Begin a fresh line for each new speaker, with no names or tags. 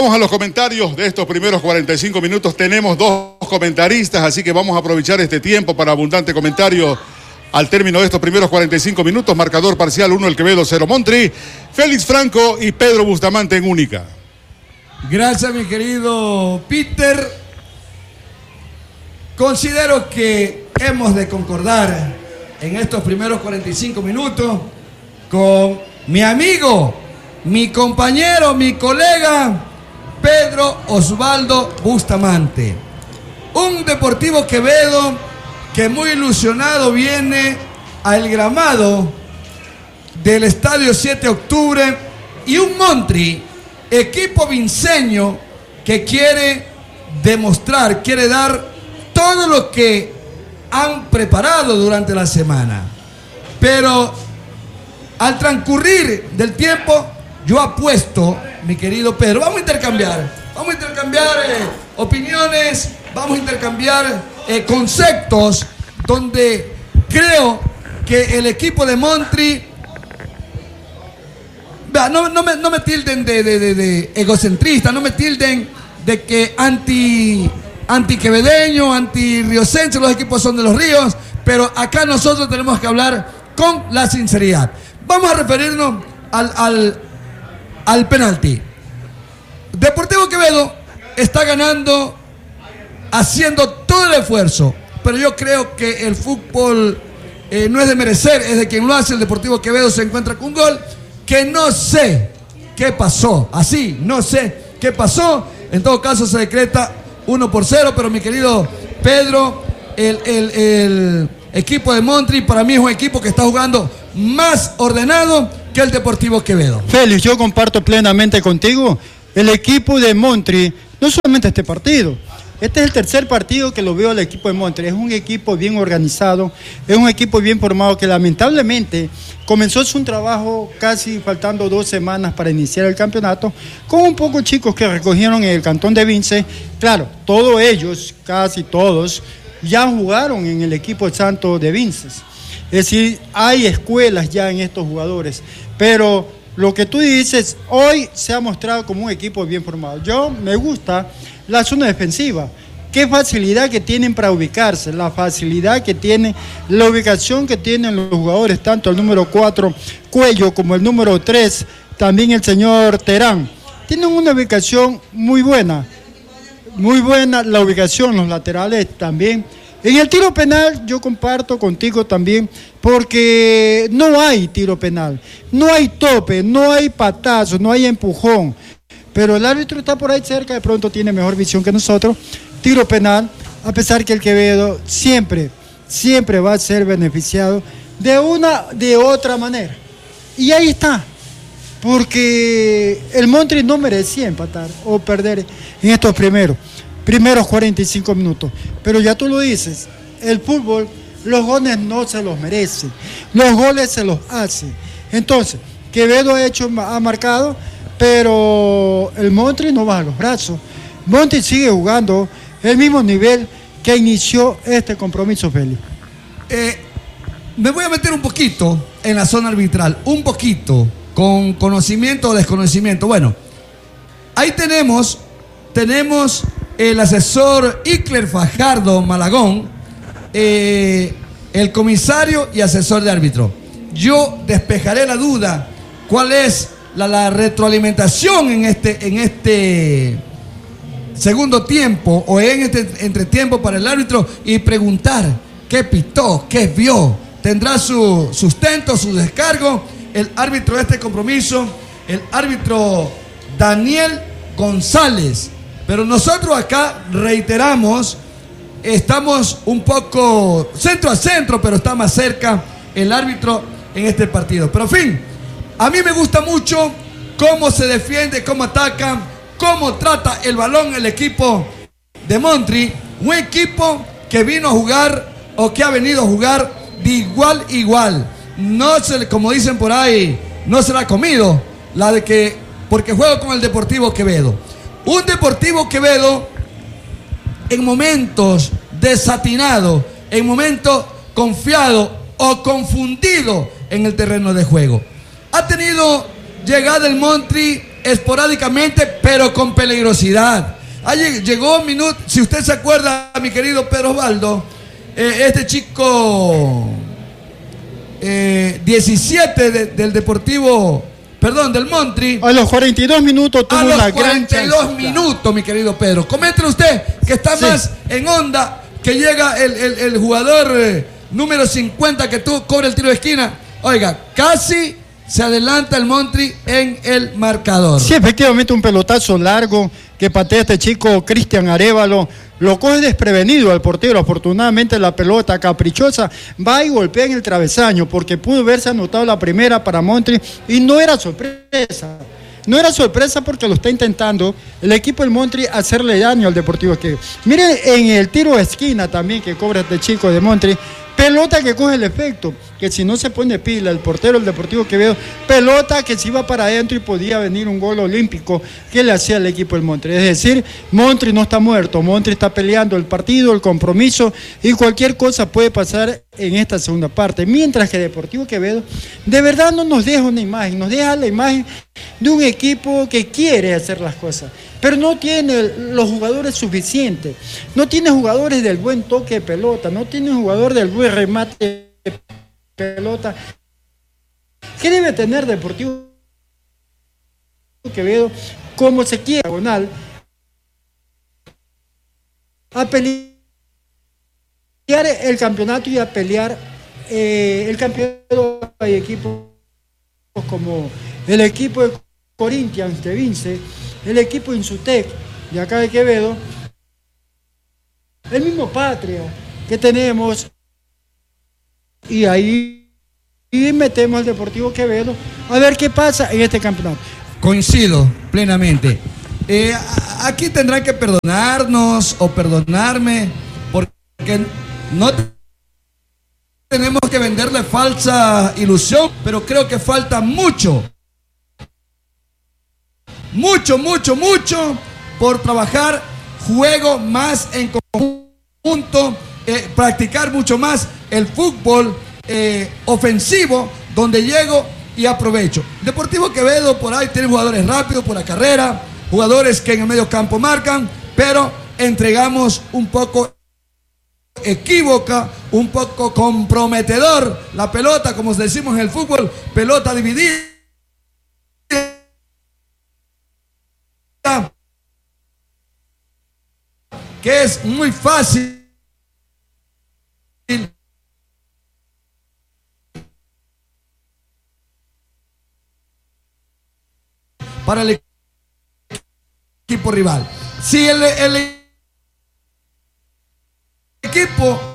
Vamos a los comentarios de estos primeros 45 minutos. Tenemos dos comentaristas, así que vamos a aprovechar este tiempo para abundante comentario al término de estos primeros 45 minutos. Marcador parcial 1 el Quevedo, 0 Montri. Félix Franco y Pedro Bustamante en única.
Gracias, mi querido Peter. Considero que hemos de concordar en estos primeros 45 minutos con mi amigo, mi compañero, mi colega Pedro Osvaldo Bustamante. Un Deportivo Quevedo que muy ilusionado viene al gramado del Estadio 7 de Octubre y un Montri, equipo vinceño que quiere demostrar, quiere dar todo lo que han preparado durante la semana. Pero al transcurrir del tiempo, yo apuesto, mi querido Pedro, vamos a intercambiar opiniones, vamos a intercambiar conceptos donde creo que el equipo de Montri, no me tilden de egocentrista, no me tilden de que anti-quevedeño, anti-riocense, los equipos son de los ríos, pero acá nosotros tenemos que hablar con la sinceridad. Vamos a referirnos al penalti. Deportivo Quevedo está ganando, haciendo todo el esfuerzo, pero yo creo que el fútbol no es de merecer, es de quien lo hace. El Deportivo Quevedo se encuentra con un gol que no sé qué pasó, así, no sé qué pasó. En todo caso se decreta 1-0, pero mi querido Pedro, el equipo de Montri para mí es un equipo que está jugando más ordenado que el Deportivo Quevedo.
Félix, yo comparto plenamente contigo. El equipo de Montri, no solamente este partido, este es el tercer partido que lo veo al equipo de Montri. Es un equipo bien organizado, es un equipo bien formado que lamentablemente comenzó su trabajo casi faltando 2 semanas para iniciar el campeonato, con un poco chicos que recogieron en el cantón de Vince. Claro, todos ellos, casi todos, ya jugaron en el equipo de Santo de Vince. Es decir, hay escuelas ya en estos jugadores, pero lo que tú dices, hoy se ha mostrado como un equipo bien formado. Yo me gusta la zona defensiva, qué facilidad que tienen para ubicarse, la facilidad que tienen, la ubicación que tienen los jugadores, tanto el número 4, Cuello, como el número 3, también el señor Terán. Tienen una ubicación muy buena la ubicación, los laterales también. En el tiro penal yo comparto contigo también, porque no hay tiro penal, no hay tope, no hay patazo, no hay empujón, pero el árbitro está por ahí cerca, de pronto tiene mejor visión que nosotros. Tiro penal, a pesar que el Quevedo siempre va a ser beneficiado de una, de otra manera. Y ahí está, porque el Montri no merecía empatar o perder en estos primeros 45 minutos. Pero ya tú lo dices, el fútbol, los goles no se los merece, los goles se los hace. Entonces, Quevedo ha marcado, pero el Montri no baja los brazos. Montri sigue jugando el mismo nivel que inició este compromiso, Félix.
Me voy a meter un poquito en la zona arbitral, un poquito, con conocimiento o desconocimiento. Bueno, ahí tenemos el asesor Ickler Fajardo Malagón, el comisario y asesor de árbitro. Yo despejaré la duda, cuál es la retroalimentación en este segundo tiempo o en este entretiempo para el árbitro, y preguntar qué pitó, qué vio. Tendrá su sustento, su descargo el árbitro de este compromiso, el árbitro Daniel González. Pero nosotros acá reiteramos, estamos un poco centro a centro, pero está más cerca el árbitro en este partido. Pero en fin, a mí me gusta mucho cómo se defiende, cómo ataca, cómo trata el balón el equipo de Montri. Un equipo que vino a jugar, o que ha venido a jugar de igual a igual. No se, como dicen por ahí, no se la ha comido la de que, porque juega con el Deportivo Quevedo. Un Deportivo Quevedo en momentos desatinado, en momentos confiado o confundido en el terreno de juego. Ha tenido llegada el Montri esporádicamente, pero con peligrosidad. Ahí llegó un minuto, si usted se acuerda, mi querido Pedro Osvaldo, este chico 17 del Deportivo, perdón, del Montri.
A los 42 minutos tuvo una gran chance.
A los 42 minutos, mi querido Pedro. Coméntele usted que está más en onda, que llega el jugador número 50 que cobra el tiro de esquina. Oiga, casi se adelanta el Montri en el marcador.
Sí, efectivamente un pelotazo largo que patea este chico Cristian Arévalo. Lo coge desprevenido al portero. Afortunadamente la pelota caprichosa va y golpea en el travesaño, porque pudo haberse anotado la primera para Montri y no era sorpresa. No era sorpresa porque lo está intentando el equipo del Montri hacerle daño al Deportivo Quevedo. Miren en el tiro de esquina también que cobra este chico de Montri. Pelota que coge el efecto, que si no se pone pila el portero del Deportivo Quevedo, pelota que se iba para adentro y podía venir un gol olímpico que le hacía al equipo del Montri. Es decir, Montri no está muerto, Montri está peleando el partido, el compromiso, y cualquier cosa puede pasar en esta segunda parte. Mientras que Deportivo Quevedo de verdad no nos deja una imagen, nos deja la imagen de un equipo que quiere hacer las cosas, pero no tiene los jugadores suficientes, no tiene jugadores del buen toque de pelota, no tiene jugador del buen remate de pelota. ¿Qué debe tener Deportivo Quevedo? Como se quiera, diagonal, a pelear el campeonato y a pelear el campeonato. Hay equipos como el equipo de Corinthians de Vince, el equipo Insutec de acá de Quevedo, el mismo Patria que tenemos, y ahí metemos al Deportivo Quevedo a ver qué pasa en este campeonato.
Coincido plenamente. Aquí tendrán que perdonarnos o perdonarme, porque no tenemos que venderle falsa ilusión, pero creo que falta mucho por trabajar juego más en conjunto, practicar mucho más el fútbol ofensivo, donde llego y aprovecho. Deportivo Quevedo por ahí tiene jugadores rápidos por la carrera, jugadores que en el medio campo marcan, pero entregamos un poco equívoca, un poco comprometedor la pelota, como decimos en el fútbol, pelota dividida, que es muy fácil para el equipo rival. Si el equipo